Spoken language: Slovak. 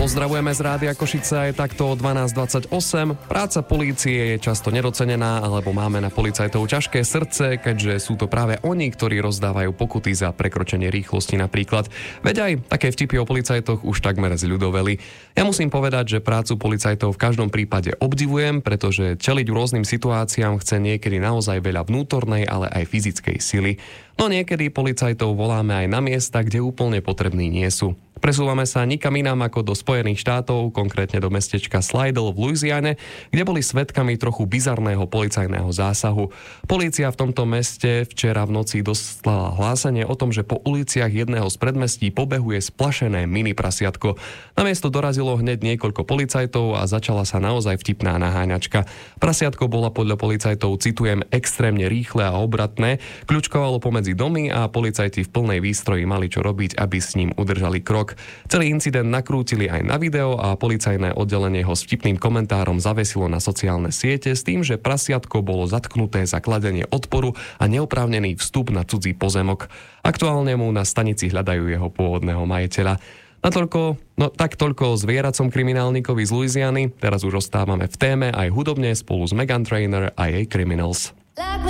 Pozdravujeme z Rádia Košice aj takto o 12:28. Práca polície je často nedocenená, alebo máme na policajtov ťažké srdce, keďže sú to práve oni, ktorí rozdávajú pokuty za prekročenie rýchlosti napríklad. Veď aj také vtipy o policajtoch už takmer zľudoveli. Ja musím povedať, že prácu policajtov v každom prípade obdivujem, pretože čeliť rôznym situáciám chce niekedy naozaj veľa vnútornej, ale aj fyzickej sily. No niekedy policajtov voláme aj na miesta, kde úplne potrební nie sú. Presúvame sa nikam inám ako do Spojených štátov, konkrétne do mestečka Slidell v Louisiane, kde boli svedkami trochu bizarného policajného zásahu. Polícia v tomto meste včera v noci dostala hlásenie o tom, že po uliciach jedného z predmestí pobehuje splašené mini prasiatko. Na miesto dorazilo hneď niekoľko policajtov a začala sa naozaj vtipná naháňačka. Prasiatko bola podľa policajtov, citujem, extrémne rýchle a obratné, kľučkovalo pomedzi domy a policajti v plnej výstroji mali čo robiť, aby s ním udržali krok. Celý incident nakrútili aj na video a policajné oddelenie ho s vtipným komentárom zavesilo na sociálne siete s tým, že prasiatko bolo zatknuté za kladenie odporu a neoprávnený vstup na cudzí pozemok. Aktuálne mu na stanici hľadajú jeho pôvodného majiteľa. Tak toľko o zvieracom kriminálnikovi z Louisiany. Teraz už ostávame v téme aj hudobne spolu s Meghan Trainor a jej Criminals.